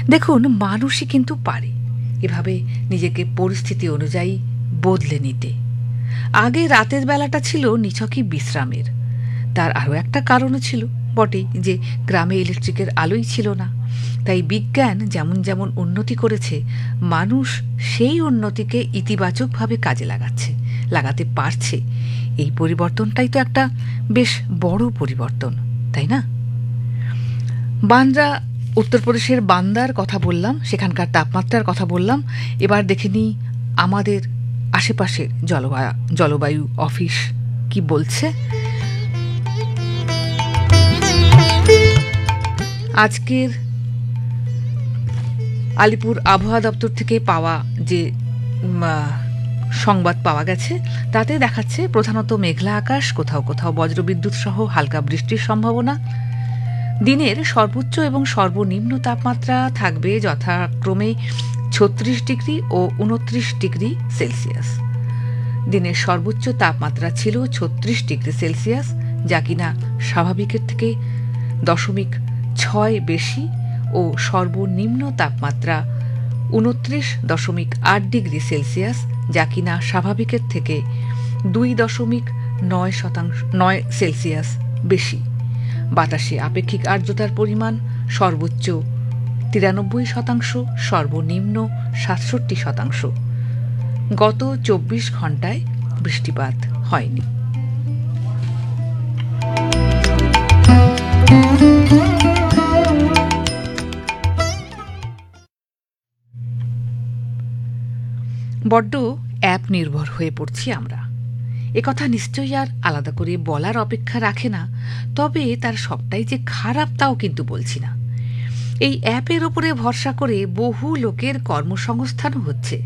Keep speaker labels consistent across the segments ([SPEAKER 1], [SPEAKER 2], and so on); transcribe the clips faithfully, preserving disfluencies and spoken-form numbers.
[SPEAKER 1] দেখুন, মানুষই কিন্তু পারে এভাবে নিজেকে পরিস্থিতি অনুযায়ী বদলে নিতে। আগে রাতের বেলাটা ছিল নিছকই বিশ্রামের। তার আরও একটা কারণও ছিল বটে, যে গ্রামে ইলেকট্রিকের আলোই ছিল না। তাই বিজ্ঞান যেমন যেমন উন্নতি করেছে, মানুষ সেই উন্নতিকে ইতিবাচকভাবে কাজে লাগাচ্ছে, লাগাতে পারছে। এই পরিবর্তনটাই তো একটা বেশ বড় পরিবর্তন, তাই না? বান্দ্রা, উত্তরপ্রদেশের বান্দার কথা বললাম, সেখানকার তাপমাত্রার কথা বললাম। এবার দেখে নিই আমাদের আশেপাশের জলবায়ু জলবায়ু অফিস কি বলছে। আজকের আলিপুর আবহাওয়া দপ্তর থেকে পাওয়া যে সংবাদ পাওয়া গেছে, তাতে দেখাচ্ছে প্রধানত মেঘলা আকাশ, কোথাও কোথাও বজ্রবিদ্যুৎ সহ হালকা বৃষ্টির সম্ভাবনা। দিনের সর্বোচ্চ এবং সর্বনিম্ন তাপমাত্রা থাকবে যথাক্রমে ছত্রিশ ডিগ্রি ও উনত্রিশ ডিগ্রি সেলসিয়াস। দিনের সর্বোচ্চ তাপমাত্রা ছিল ছত্রিশ ডিগ্রি সেলসিয়াস, যা কিনা স্বাভাবিকের থেকে দশমিক ছয় বেশি, ও সর্বনিম্ন তাপমাত্রা উনত্রিশ দশমিক আট ডিগ্রি সেলসিয়াস, যা কিনা স্বাভাবিকের থেকে দুই দশমিক নয় শতাংশ নয় সেলসিয়াস বেশি। বাতাসে আপেক্ষিক আর্দ্রতার পরিমাণ সর্বোচ্চ তিরানব্বই শতাংশ, সর্বনিম্ন সাতষট্টি শতাংশ। গত চব্বিশ ঘন্টায় বৃষ্টিপাত হয়নি। বড্ড অ্যাপ নির্ভর হয়ে পড়ছি আমরা। একথা নিশ্চয়ই আর আলাদা করে বলার অপেক্ষা রাখে না, তবে তার সবটাই যে খারাপ তাও কিন্তু বলছি না। এই অ্যাপের ওপরে ভরসা করে বহু লোকের কর্মসংস্থানও হচ্ছে।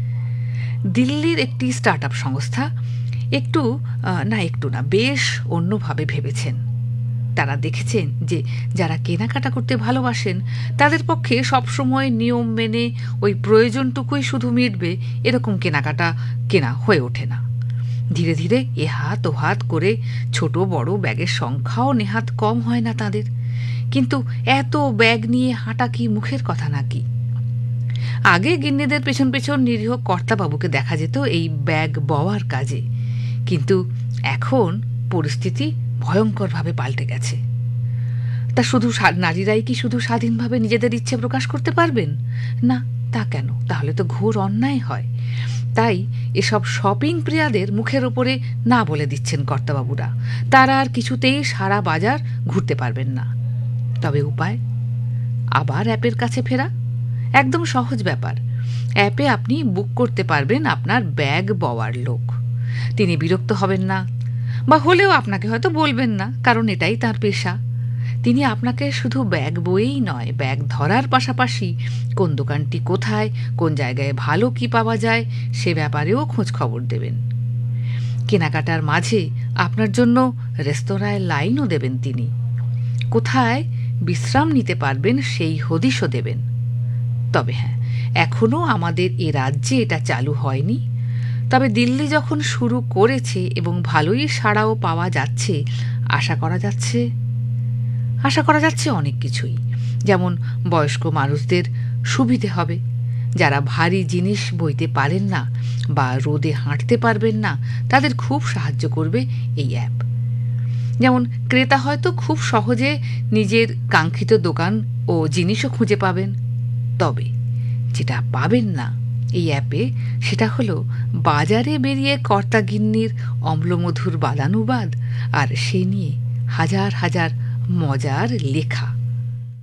[SPEAKER 1] দিল্লির একটি স্টার্ট আপ সংস্থা একটু না একটু না বেশ অন্যভাবে ভেবেছেন। তারা দেখেছেন যে যারা কেনাকাটা করতে ভালোবাসেন, তাদের পক্ষে সবসময় নিয়ম মেনে ওই প্রয়োজনটুকুই শুধু মিটবে এরকম কেনাকাটা কেনা হয়ে ওঠে না। ধীরে ধীরে এ হাত ও হাত করে ছোট বড় ব্যাগের সংখ্যাও নেহাত কম হয় না তাদের। কিন্তু এত ব্যাগ নিয়ে হাঁটা কি মুখের কথা নাকি? আগে গিন্নিদের পেছন পেছন নিরীহ কর্তাবাবুকে দেখা যেত এই ব্যাগ বওয়ার কাজে, কিন্তু এখন পরিস্থিতি ভয়ঙ্করভাবে পাল্টে গেছে। তা শুধু নারীরাই কি শুধু স্বাধীনভাবে নিজেদের ইচ্ছে প্রকাশ করতে পারবেন? না, তা কেন? তাহলে তো ঘোর অন্যায় হয়। তাই এসব শপিং প্রিয়াদের মুখের ওপরে না বলে দিচ্ছেন কর্তাবাবুরা, তারা আর কিছুতেই সারা বাজার ঘুরতে পারবেন না। তবে উপায়? আবার অ্যাপের কাছে ফেরা। একদম সহজ ব্যাপার। অ্যাপে আপনি বুক করতে পারবেন আপনার ব্যাগ বওয়ার লোক। তিনি বিরক্ত হবেন না, বা হলেও আপনাকে হয়তো বলবেন না, কারণ এটাই তার পেশা। তিনি আপনাকে শুধু ব্যাগ বয়েই নয়, ব্যাগ ধরার পাশাপাশি কোন দোকানটি কোথায়, কোন জায়গায় ভালো কি পাওয়া যায় সে ব্যাপারেও খোঁজ খবর দেবেন। কেনাকাটার মাঝে আপনার জন্য রেস্তোরাঁয় লাইনও দেবেন তিনি। কোথায় বিশ্রাম নিতে পারবেন সেই হদিশও দেবেন। তবে হ্যাঁ, এখনও আমাদের এ রাজ্যে এটা চালু হয়নি। তবে দিল্লি যখন শুরু করেছে এবং ভালোই সাড়াও পাওয়া যাচ্ছে, আশা করা যাচ্ছে আশা করা যাচ্ছে অনেক কিছুই। যেমন বয়স্ক মানুষদের সুবিধে হবে, যারা ভারী জিনিস বইতে পারেন না বা রোদে হাঁটতে পারবেন না, তাদের খুব সাহায্য করবে এই অ্যাপ। যেমন ক্রেতা হয়তো খুব সহজে নিজের কাঙ্ক্ষিত দোকান ও জিনিসও খুঁজে পাবেন। তবে যেটা পাবেন না এই অ্যাপে, সেটা হলো বাজারে বেরিয়ে কর্তাগিন্নির অম্লমধুর বাদানুবাদ, আর সে নিয়ে হাজার হাজার মজার লেখা।